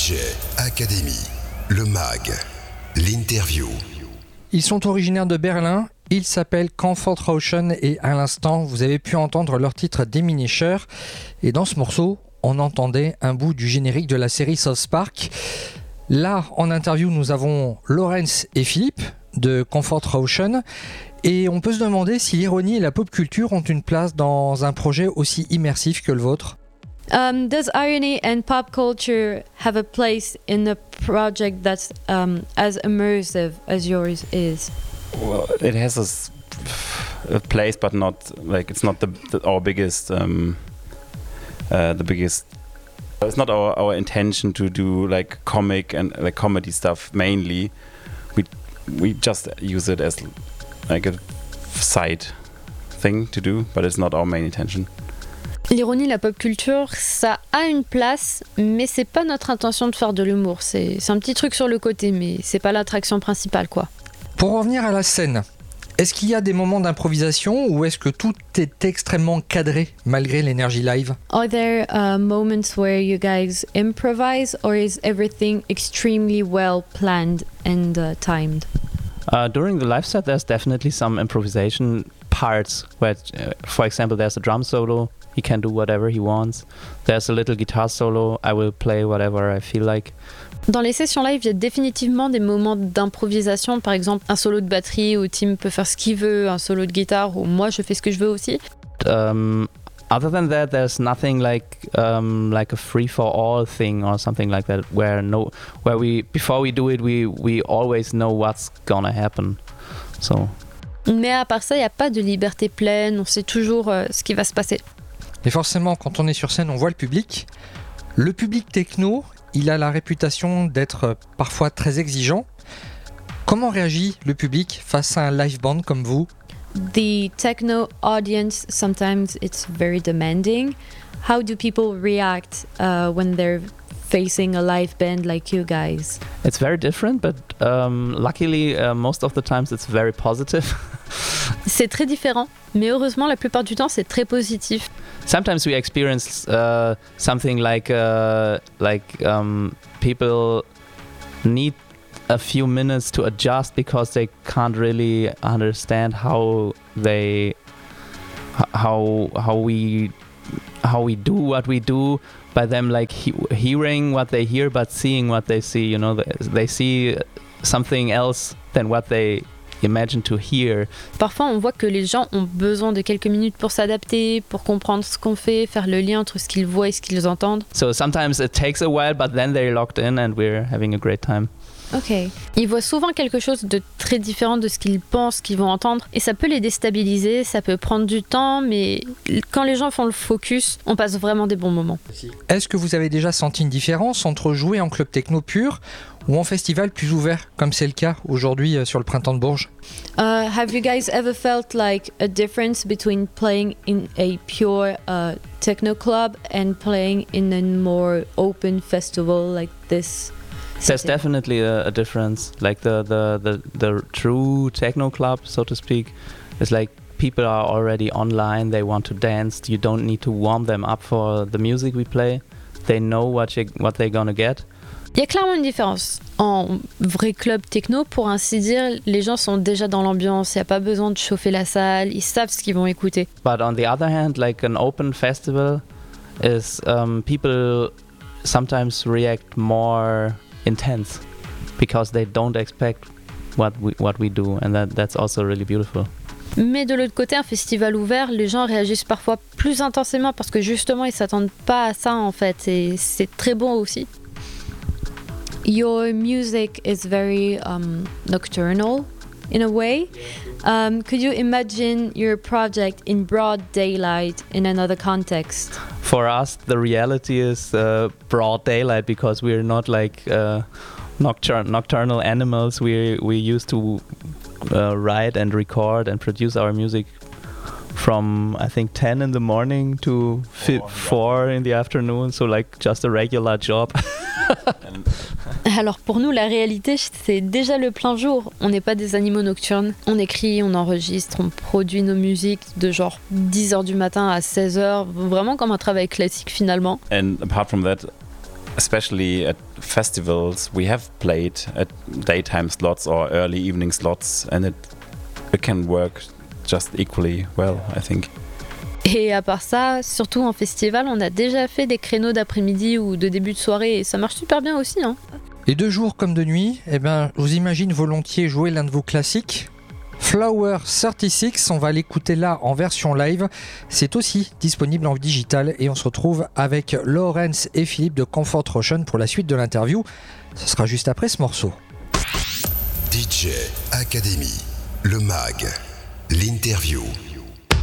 DJ Academy, le MAG, l'interview. Ils sont originaires de Berlin, ils s'appellent Comfort Rauschen et à l'instant, vous avez pu entendre leur titre Diminisher. Et dans ce morceau, on entendait un bout du générique de la série South Park. Là, en interview, nous avons Laurence et Philippe de Comfort Rauschen. Et on peut se demander si l'ironie et la pop culture ont une place dans un projet aussi immersif que le vôtre. Does irony and pop culture have a place in a project that's as immersive as yours is? Well, it has a place, but not like it's not our biggest. The biggest. It's not our intention to do like comic and like comedy stuff mainly. We just use it as like a side thing to do, but it's not our main intention. L'ironie, la pop culture, ça a une place, mais c'est pas notre intention de faire de l'humour. C'est un petit truc sur le côté, mais c'est pas l'attraction principale, quoi. Pour revenir à la scène, est-ce qu'il y a des moments d'improvisation ou est-ce que tout est extrêmement cadré malgré l'énergie live? Are there moments where you guys improvise, or is everything extremely well planned and timed? During the live set, there's definitely some improvisation parts where, for example, there's a drum solo. He can do whatever he wants. There's a little guitar solo. I will play whatever I feel like. Dans les sessions live, il y a définitivement des moments d'improvisation. Par exemple, un solo de batterie où Tim peut faire ce qu'il veut, un solo de guitare où moi je fais ce que je veux aussi. Other than that, there's nothing like a free-for-all thing or something like that, where we before we do it, we always know what's gonna happen. So. Mais à part ça, il n'y a pas de liberté pleine. On sait toujours ce qui va se passer. Et forcément, quand on est sur scène, on voit le public. Le public techno, il a la réputation d'être parfois très exigeant. Comment réagit le public face à un live band comme vous? The techno audience, sometimes it's very demanding. How do people react when they're facing a live band like you guys? It's very different, but luckily most of the times it's very positive. C'est très différent, mais heureusement la plupart du temps c'est très positif. Sometimes we experience something like people need a few minutes to adjust because they can't really understand how we do what we do, by them like hearing what they hear but seeing what they see. You know, they see something else than what they imagine to hear. Parfois on voit que les gens ont besoin de quelques minutes pour s'adapter, pour comprendre ce qu'on fait, faire le lien entre ce qu'ils voient et ce qu'ils entendent. So sometimes it takes a while, but then they're locked in and we're having a great time. Ok. Ils voient souvent quelque chose de très différent de ce qu'ils pensent qu'ils vont entendre et ça peut les déstabiliser, ça peut prendre du temps, mais quand les gens font le focus, on passe vraiment des bons moments. Est-ce que vous avez déjà senti une différence entre jouer en club techno pur ou en festival plus ouvert, comme c'est le cas aujourd'hui sur le Printemps de Bourges? Have you guys ever felt like a difference between playing in a pure techno club and playing in a more open festival like this? There's definitely a difference. Like the true techno club, so to speak, is like people are already online. They want to dance. You don't need to warm them up for the music we play. They know what they're gonna get. Il y a clairement une différence. En vrai club techno, pour ainsi dire, les gens sont déjà dans l'ambiance. Il n'y a pas besoin de chauffer la salle. Ils savent ce qu'ils vont écouter. But on the other hand, like an open festival is people sometimes react more intense because they don't expect what we do, and that's also really beautiful. Mais de l'autre côté, un festival ouvert, les gens réagissent parfois plus intensément parce que justement ils s'attendent pas à ça en fait, et c'est très bon aussi. Your music is very nocturnal in a way. Could you imagine your project in broad daylight in another context? For us, the reality is broad daylight because we're not like nocturnal animals. We used to write and record and produce our music from I think 10 in the morning to 4 in the afternoon, so like just a regular job. Alors pour nous, la réalité, c'est déjà le plein jour. On n'est pas des animaux nocturnes. On écrit, on enregistre, on produit nos musiques de genre 10h du matin à 16h, vraiment comme un travail classique finalement. And apart from that, especially at festivals, we have played at daytime slots or early evening slots, and it can work just equally well, I think. Et à part ça, surtout en festival, on a déjà fait des créneaux d'après-midi ou de début de soirée et ça marche super bien aussi. Hein. Et de jour comme de nuit, je vous imagine volontiers jouer l'un de vos classiques. Flower 36, on va l'écouter là en version live. C'est aussi disponible en digital et on se retrouve avec Laurence et Philippe de Comfort Ocean pour la suite de l'interview. Ce sera juste après ce morceau. DJ Academy, le mag, l'interview.